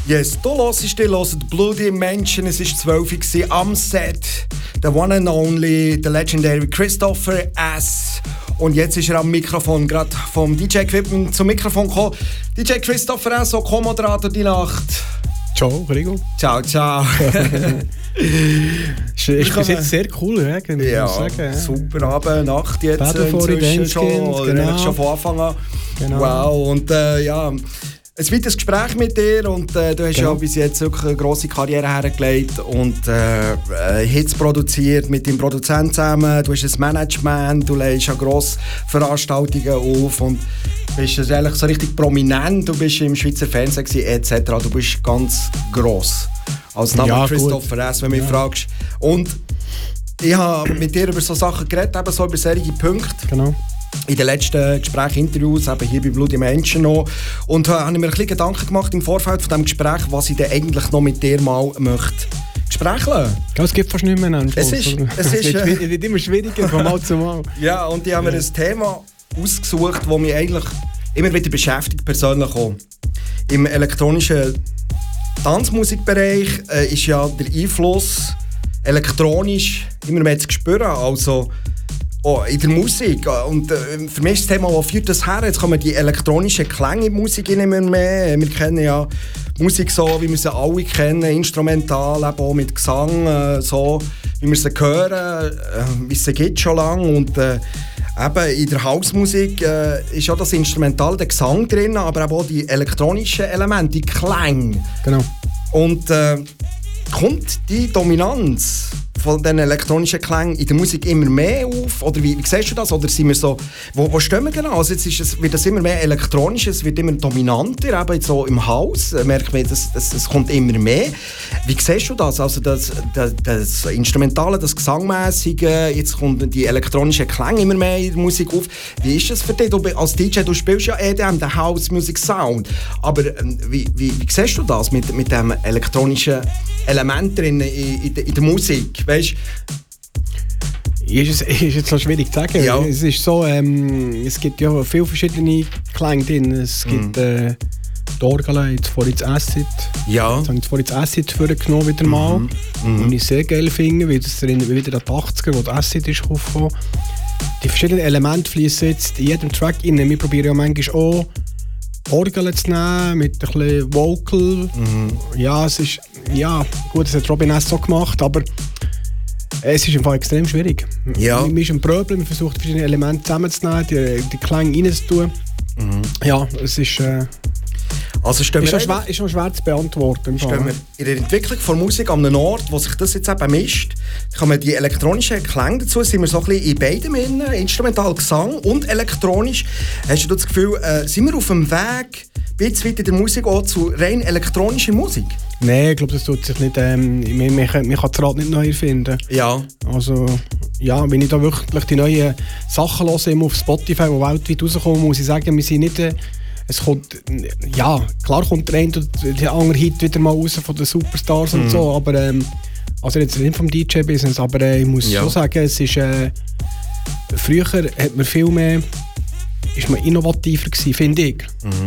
Yes, du hörst Blue Dimension, es war 12 Uhr am Set. The one and only, the legendary Christopher S. Und jetzt ist er am Mikrofon, gerade vom DJ-Equipment zum Mikrofon gekommen. DJ Christopher S., so Co-Moderator die Nacht. Ciao, Rigo. Ciao, ciao. ist bis jetzt sehr cool, ja, sagen. Super Abend, Nacht jetzt inzwischen schon, oder genau. Schon von Anfang an. Genau. Wow, und ja... Ein weiteres Gespräch mit dir und du hast ja bis jetzt wirklich eine grosse Karriere hergelegt und Hits produziert mit deinem Produzenten zusammen. Du hast ein Management, du legst an grosse Veranstaltungen auf und bist eigentlich so richtig prominent. Du bist im Schweizer Fernsehen etc. Du bist ganz gross. Als Name Christopher S., wenn du mich fragst. Und ich habe mit dir über so Sachen geredet, eben so über solche Punkte. Genau. In den letzten Gesprächen, Interviews, eben hier bei Blue Dimension noch. Und habe mir ein bisschen Gedanken gemacht im Vorfeld von diesem Gespräch, was ich denn eigentlich noch mit dir mal möchte sprechen. Es gibt fast nicht mehr. Es wird immer schwieriger von Mal zu Mal. Ja, und ich habe mir ein Thema ausgesucht, das mich eigentlich immer wieder beschäftigt, persönlich auch. Im elektronischen Tanzmusikbereich ist ja der Einfluss elektronisch immer mehr zu spüren. Also in der Musik. Und für mich ist das Thema, wo führt das her? Jetzt kommen die elektronischen Klänge in die Musik immer mehr. Wir kennen ja Musik so, wie wir sie alle kennen, instrumental, eben auch mit Gesang, so wie wir sie hören, wie es sie gibt schon lange. Und eben in der Housemusik ist auch das Instrumental, der Gesang drin, aber eben auch die elektronischen Elemente, die Klänge. Genau. Und kommt die Dominanz von den elektronischen Klängen in der Musik immer mehr auf? Oder wie siehst du das? Oder sind wir so, wo stehen wir genau? Also jetzt wird das immer mehr elektronisch, es wird immer dominanter, eben so im Haus, merkt man, es kommt immer mehr. Wie siehst du das? Also das Instrumentale, das Gesangmäßige, jetzt kommen die elektronischen Klänge immer mehr in der Musik auf. Wie ist das für dich? Du als DJ, du spielst ja EDM, den House Music Sound. Aber wie siehst du das mit dem elektronischen Element drin in der Musik? Weißt? Ist jetzt noch schwierig zu sagen. Ja. Es ist so, es gibt ja viele verschiedene Klänge drin. Es gibt die Orgel, jetzt vorhin das Acid. Ja. Jetzt habe ich vorhin das Acid vorgenommen wieder mal. Und ich sehr geil finde, weil das wieder an die 80er, wo das Acid ist aufgekommen. Die verschiedenen Elemente fließen jetzt in jedem Track rein. Wir probieren ja manchmal auch Orgel zu nehmen, mit ein bisschen Vocal. Ja, es ist, ja, gut, das hat Robin S. so gemacht, aber es ist im Fall extrem schwierig. Ja. Wir sind ein Problem, wir versuchen verschiedene Elemente zusammenzunehmen, die Klänge reinzutun. Ja, es ist... Also ist schon schwer zu beantworten. Stehen wir in der Entwicklung von Musik an einem Ort, wo sich das jetzt eben mischt, kommen die elektronischen Klänge dazu, sind wir so ein bisschen in beidem innen, instrumental Gesang und elektronisch. Hast du das Gefühl, sind wir auf dem Weg, ein bisschen weit in der Musik auch zu rein elektronischer Musik? Nein, ich glaube, das tut sich nicht. Man kann das Rad nicht neu erfinden. Ja. Also, ja, wenn ich da wirklich die neuen Sachen höre, immer auf Spotify, die weltweit rauskommen, muss ich sagen, wir sind nicht... Es kommt, ja, klar kommt der eine oder der andere Hit wieder mal raus von den Superstars und so, aber also jetzt nicht vom DJ-Business, aber ich muss schon sagen, es ist früher hat man viel mehr, ist man innovativer gewesen, finde ich.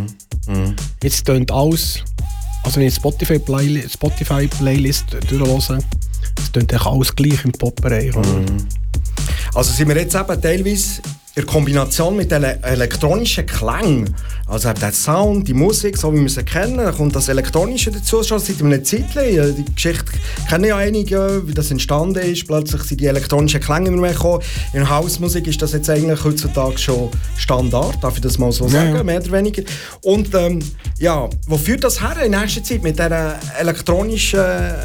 Jetzt tönt alles, also wenn ich Spotify-Playlist durchlose, es tönt eigentlich alles gleich im Pop-Bereich. Also sind wir jetzt eben teilweise in Kombination mit den elektronischen Klängen, also der Sound, die Musik, so wie wir sie kennen, dann kommt das Elektronische dazu, schon seit einem Zeitchen. Die Geschichte kennen ja einige, wie das entstanden ist. Plötzlich sind die elektronischen Klänge immer mehr gekommen. In Hausmusik ist das jetzt eigentlich heutzutage schon Standard, darf ich das mal so sagen, mehr oder weniger. Und ja, wo führt das her in nächster Zeit mit dieser elektronischen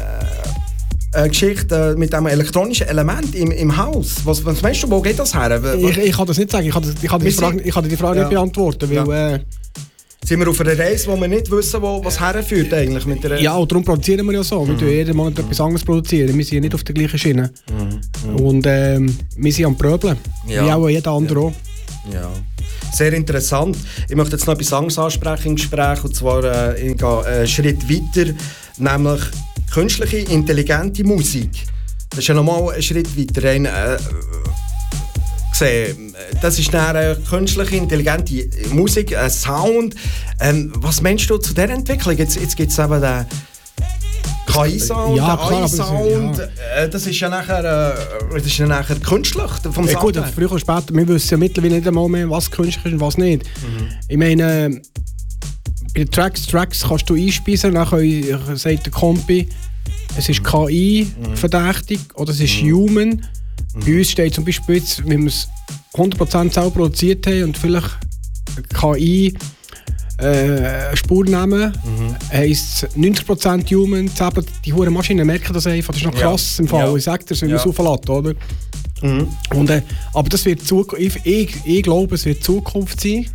Geschichte mit einem elektronischen Element im Haus? Was meinst du, wo geht das her? Ich kann das nicht sagen, ich kann die Frage nicht beantworten, weil... Sind wir auf einer Reise, wo wir nicht wissen, was herführt eigentlich mit der... Ja, und darum produzieren wir ja so. Wir jeden Monat etwas anderes produzieren. Wir sind ja nicht auf der gleichen Schiene. Und wir sind am Pröbeln. Wie auch jeder andere auch. Ja. Sehr interessant. Ich möchte jetzt noch etwas anderes ansprechen im Gespräch. Und zwar ich gehe einen Schritt weiter, nämlich künstliche, intelligente Musik. Das ist ja nochmal ein Schritt weiter. gesehen. Das ist eine künstliche, intelligente Musik, ein Sound. Was meinst du zu dieser Entwicklung? Jetzt gibt es eben den KI-Sound, ja, den AI-Sound. Das ist ja nachher künstlich vom Sound. Gut, früher oder später, wir wissen ja mittlerweile nicht einmal mehr, was künstlich ist und was nicht. Ich meine, bei den Tracks kannst du einspeisen, dann sagt der Kompi, es ist KI verdächtig oder es ist Human. Bei uns steht zum Beispiel jetzt, wenn wir es 100% selber produziert haben und vielleicht KI Spur nehmen, heisst 90% Human, die hohen Maschinen merken das einfach, das ist noch krass im Fall, ich sage dir, wenn man es auflässt, oder? Und, aber das wird ich glaube, es wird Zukunft sein,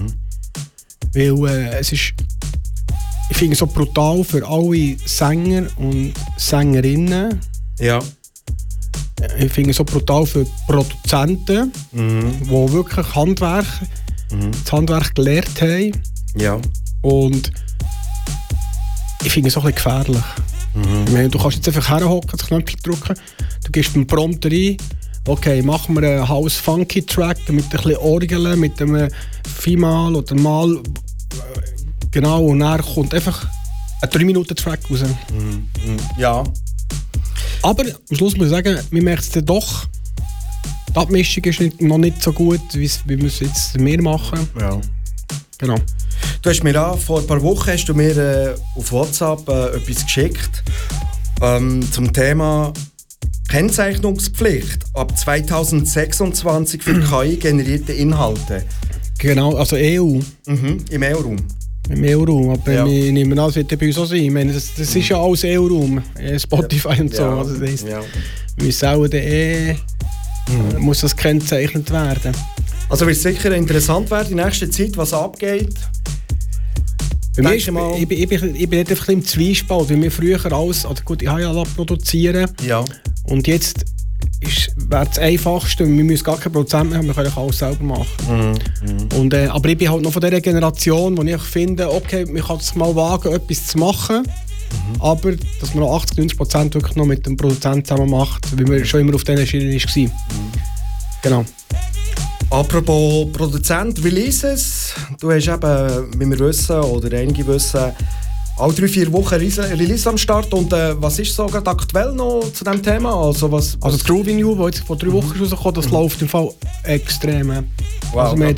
weil es ist, ich finde es so brutal für alle Sänger und Sängerinnen. Ja. Ich finde es so brutal für Produzenten, die wirklich das Handwerk gelernt haben. Ja. Und ich finde es auch ein bisschen gefährlich. Ich meine, du kannst jetzt einfach herhocken, das Knöpfchen drücken, du gibst einen Prompt rein, okay, machen wir einen House-Funky-Track mit ein bisschen Orgeln, mit einem Vimal oder Mal. Genau, und dann kommt einfach ein 3-Minuten-Track raus. Ja. Aber am Schluss muss ich sagen, wir merken es dann doch, die Abmischung ist noch nicht so gut, wie wir es jetzt mehr machen. Ja. Genau. Du hast mir vor ein paar Wochen hast du mir auf WhatsApp etwas geschickt zum Thema Kennzeichnungspflicht ab 2026 für KI-generierte Inhalte. Genau, also EU. Im EU-Raum. Im EU-Raum, aber ich nehme an, das wird bei uns auch sein. Ich meine, das ist ja alles EU-Raum, Spotify und so. Ja. Also das heisst, wir sollen muss das gekennzeichnet werden. Also wird es sicher interessant werden in nächster Zeit, was abgeht. Bei mir ich bin nicht einfach im Zwiespalt, weil wir früher alles, also gut, ich habe ja produzieren. Ja. Und jetzt wäre das Einfachste, wir müssen gar keinen Produzent mehr haben, wir können alles selber machen. Und, aber ich bin halt noch von dieser Generation, wo ich finde, okay, man kann es mal wagen, etwas zu machen, aber dass man noch 80-90% wirklich noch mit dem Produzenten zusammen macht, weil wir schon immer auf dieser Schiene waren. Genau. Apropos Produzent, Releases. Du hast eben, wie wir wissen, oder einige wissen, alle 3-4 Wochen Release am Start. Und was ist so gerade aktuell noch zu diesem Thema? Also das Groovy New, das jetzt vor 3 Wochen rausgekommen, das läuft im Fall extrem. Wow, also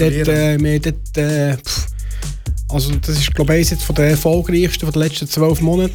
also das ist, glaube ich, jetzt von der erfolgreichsten von den letzten 12 Monaten.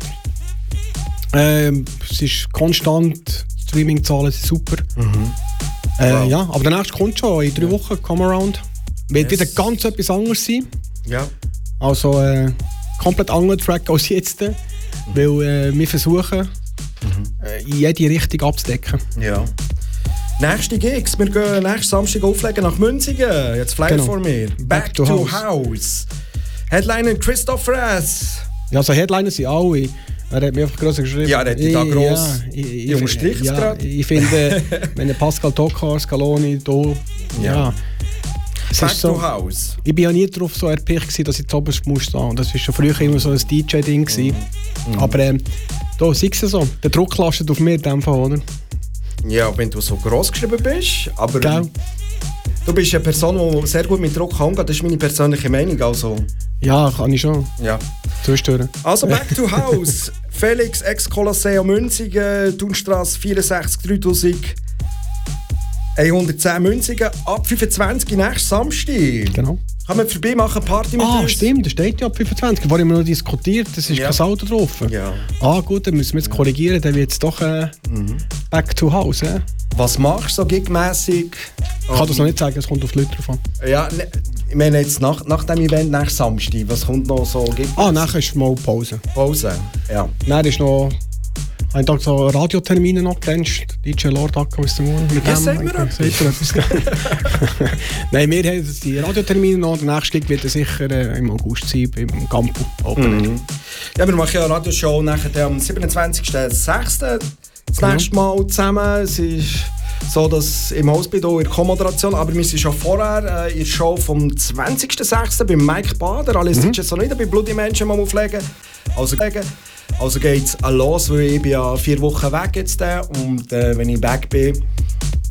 Es ist konstant, die Streaming-Zahlen sind super. Wow. Ja, aber der nächste kommt schon in 3 Wochen, Come Around. Wird wieder ganz etwas anderes sein. Ja. Also komplett anderer Track als jetzt. Weil wir versuchen, jede Richtung abzudecken. Ja. Nächste Gigs, wir gehen nächsten Samstag auflegen nach Münzigen. Jetzt Flyer vor mir. Back to House. Headliner Christoph Räss. Ja, also Headliner sind alle. Er hat mir einfach gross geschrieben. Ja, er hat da gross. Ich unterstreiche es gerade. Ich finde, wenn Pascal Tokar, Scaloni, ja. Back to House. Ich war ja nie darauf so erpicht, dass ich zu oberst muss stehen. Das war schon früher immer so ein DJ-Ding. Aber da sei es so. Der Druck lastet auf mir in dem Fall, oder? Ja, wenn du so gross geschrieben bist. Aber du bist eine Person, die sehr gut mit Druck umgeht. Das ist meine persönliche Meinung. Also. Ja, kann ich schon. Ja. Zustören. Also Back to House. Felix, Ex-Kolosseum Münzigen, Thunstrasse 64 3110 Münzigen, ab 25 nächsten Samstag. Genau. Kann man vorbei machen, Party mit uns? Stimmt, das steht ja ab 25. Vorhin haben wir noch diskutiert, das ist kein Auto drauf. Ja. Gut, dann müssen wir jetzt korrigieren, dann wird es doch Back to House. Was machst du so gigmässig? Ich kann das noch nicht sagen, es kommt auf die Leute drauf an. Ja, ich meine jetzt nach dem Event, nach Samstag, was kommt noch so gigmässig? Nachher ist mal Pause. Pause, ja. Dann ist noch... Ein Tag so Radiotermine noch kennst, DJ Lord Acko ist der Mann. Ja, sag mir etwas. Nein, wir haben die Radiotermine noch. Der nächste Gig wird sicher im August sein, beim Campo. Ja, wir machen ja eine Radioshow nachher am 27.06. das nächste Mal zusammen. Es ist so, dass im Haus bin, in der Co-Moderation, aber wir sind schon vorher in der Show vom 20.06. bei Mike Bader. Alles ist jetzt so nicht bei Bloody Menschen mal auflegen. Also geht's los, weil ich bin ja 4 Wochen weg jetzt und wenn ich weg bin,